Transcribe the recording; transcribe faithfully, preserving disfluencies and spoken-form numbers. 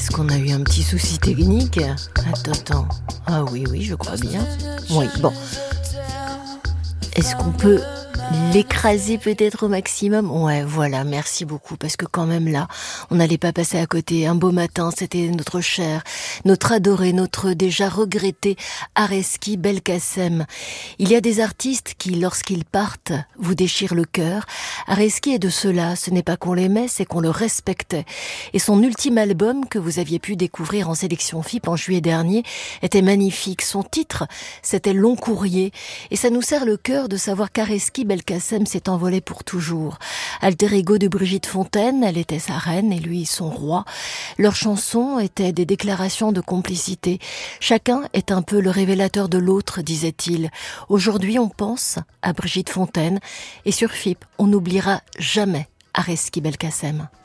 Est-ce qu'on a eu un petit souci technique? Attends, attends. Ah oui, oui, je crois bien. Oui, bon. Est-ce qu'on peut l'écraser peut-être au maximum? Ouais, voilà, merci beaucoup, parce que quand même là, on n'allait pas passer à côté. Un beau matin, c'était notre cher, notre adoré, notre déjà regretté Arezki Belkacem. Il y a des artistes qui, lorsqu'ils partent, vous déchirent le cœur. Arezki est de ceux-là, ce n'est pas qu'on l'aimait, c'est qu'on le respectait. Et son ultime album, que vous aviez pu découvrir en sélection F I P en juillet dernier, était magnifique. Son titre, c'était Long Courrier. Et ça nous serre le cœur de savoir qu'Arezki Belkacem s'est envolé pour toujours. Alter ego de Brigitte Fontaine, elle était sa reine et lui son roi. Leurs chansons étaient des déclarations de complicité. Chacun est un peu le révélateur de l'autre, disait-il. Aujourd'hui, on pense à Brigitte Fontaine et sur F I P, on n'oubliera jamais Arezki Belkacem.